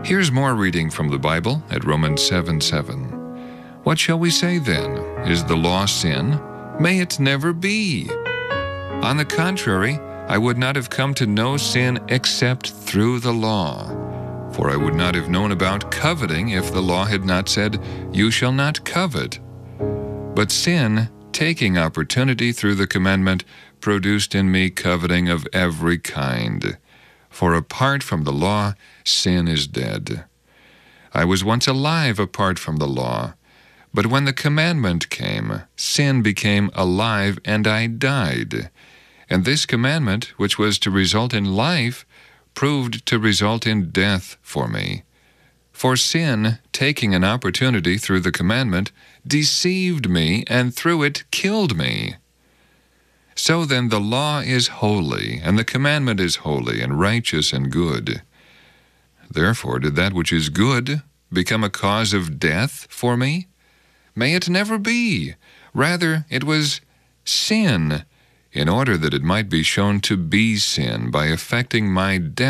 Here's more reading from the Bible at Romans 7:7. What shall we say then? Is the law sin? May it never be. On the contrary, I would not have come to know sin except through the law. For I would not have known about coveting if the law had not said, "You shall not covet." But sin, taking opportunity through the commandment, produced in me coveting of every kind. For apart from the law, sin is dead. I was once alive apart from the law, but when the commandment came, sin became alive and I died. And this commandment, which was to result in life, proved to result in death for me. For sin, taking an opportunity through the commandment, deceived me and through it killed me. So then the law is holy, and the commandment is holy and righteous and good. Therefore did that which is good become a cause of death for me? May it never be. Rather, it was sin, in order that it might be shown to be sin by effecting my death.